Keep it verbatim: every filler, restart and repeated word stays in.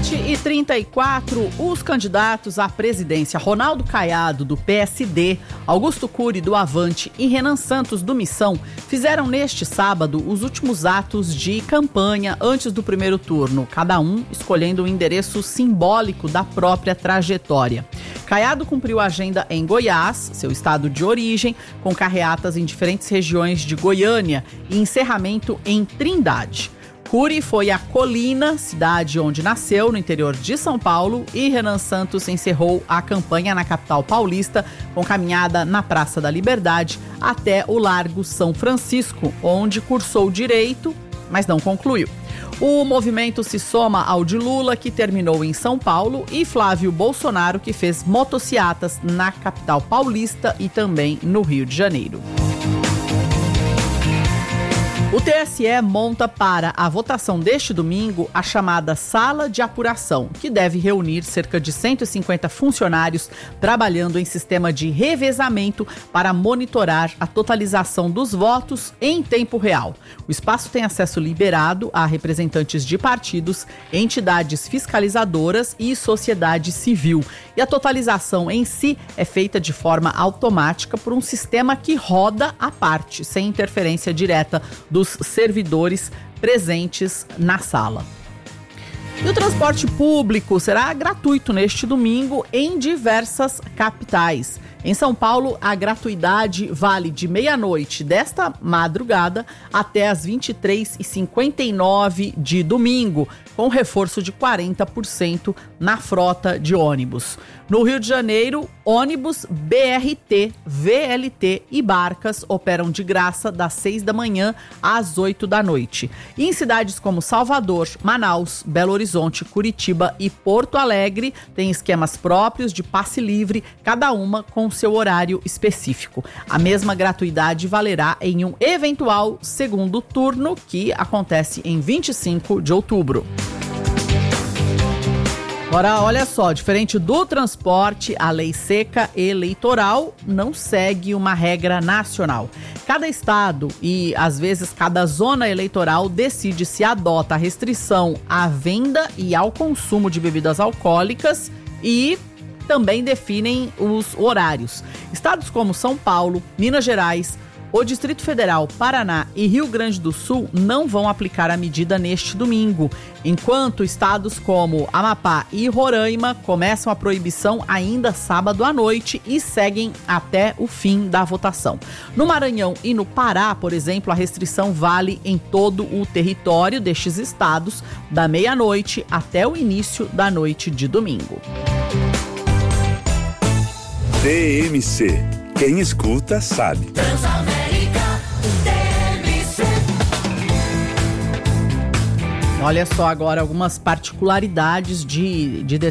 sete e trinta e quatro, os candidatos à presidência Ronaldo Caiado, do P S D, Augusto Cury, do Avante e Renan Santos, do Missão, fizeram neste sábado os últimos atos de campanha antes do primeiro turno, cada um escolhendo o endereço simbólico da própria trajetória. Caiado cumpriu a agenda em Goiás, seu estado de origem, com carreatas em diferentes regiões de Goiânia e encerramento em Trindade. Cury foi a Colina, cidade onde nasceu, no interior de São Paulo, e Renan Santos encerrou a campanha na capital paulista, com caminhada na Praça da Liberdade até o Largo São Francisco, onde cursou direito, mas não concluiu. O movimento se soma ao de Lula, que terminou em São Paulo, e Flávio Bolsonaro, que fez motociatas na capital paulista e também no Rio de Janeiro. O T S E monta para a votação deste domingo a chamada Sala de Apuração, que deve reunir cerca de cento e cinquenta funcionários trabalhando em sistema de revezamento para monitorar a totalização dos votos em tempo real. O espaço tem acesso liberado a representantes de partidos, entidades fiscalizadoras e sociedade civil. E a totalização em si é feita de forma automática por um sistema que roda à parte, sem interferência direta do dos servidores presentes na sala. E o transporte público será gratuito neste domingo em diversas capitais. Em São Paulo, a gratuidade vale de meia-noite desta madrugada até as vinte e três e cinquenta e nove de domingo, com reforço de quarenta por cento na frota de ônibus. No Rio de Janeiro, ônibus, B R T, V L T e barcas operam de graça das seis da manhã às oito da noite. E em cidades como Salvador, Manaus, Belo Horizonte, Curitiba e Porto Alegre, tem esquemas próprios de passe livre, cada uma com seu horário específico. A mesma gratuidade valerá em um eventual segundo turno, que acontece em vinte e cinco de outubro. Agora, olha só, diferente do transporte, a lei seca eleitoral não segue uma regra nacional. Cada estado e, às vezes, cada zona eleitoral decide se adota a restrição à venda e ao consumo de bebidas alcoólicas e também definem os horários. Estados como São Paulo, Minas Gerais, o Distrito Federal, Paraná e Rio Grande do Sul não vão aplicar a medida neste domingo, enquanto estados como Amapá e Roraima começam a proibição ainda sábado à noite e seguem até o fim da votação. No Maranhão e no Pará, por exemplo, a restrição vale em todo o território destes estados, da meia-noite até o início da noite de domingo. T M C. Quem escuta sabe. Transamérica T M C. Olha só agora algumas particularidades de, de